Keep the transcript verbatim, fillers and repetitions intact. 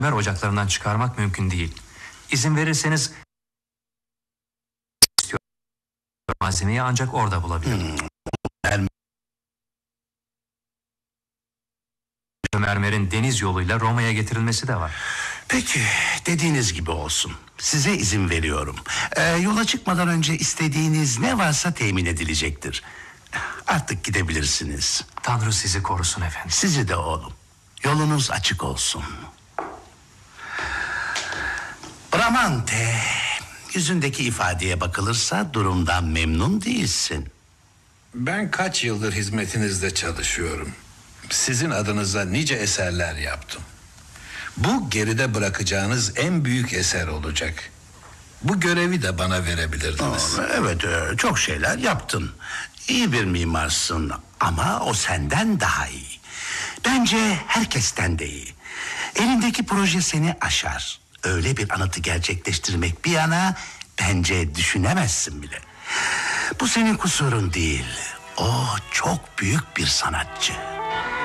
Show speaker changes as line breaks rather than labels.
Mer ocaklarından çıkarmak mümkün değil. İzin verirseniz malzemeyi ancak orada bulabilirim.
Hmm.
Mermerin deniz yoluyla Roma'ya getirilmesi de var.
Peki, dediğiniz gibi olsun. Size izin veriyorum. Ee, yola çıkmadan önce istediğiniz ne varsa temin edilecektir. Artık gidebilirsiniz.
Tanrı sizi korusun efendim.
Sizi de oğlum. Yolunuz açık olsun. Bramante, yüzündeki ifadeye bakılırsa durumdan memnun değilsin.
Ben kaç yıldır hizmetinizde çalışıyorum. Sizin adınıza nice eserler yaptım. Bu geride bırakacağınız en büyük eser olacak. Bu görevi de bana verebilirdiniz.
Aa, evet, e, çok şeyler yaptın. İyi bir mimarsın ama o senden daha iyi. Bence herkesten de iyi. Elindeki proje seni aşar. Öyle bir anıtı gerçekleştirmek bir yana bence düşünemezsin bile. Bu senin kusurun değil. O çok büyük bir sanatçı.